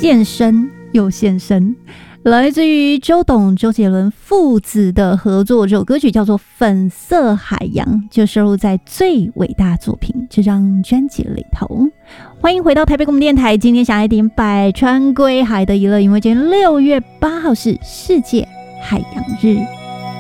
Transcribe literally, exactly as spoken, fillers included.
现身又现身，来自于周董、周杰伦父子的合作，这首歌曲叫做《粉色海洋》，就收录在《最伟大作品》这张专辑里头。欢迎回到台北广播电台，今天想来点百川归海的娱乐，因为今天六月八号是世界海洋日。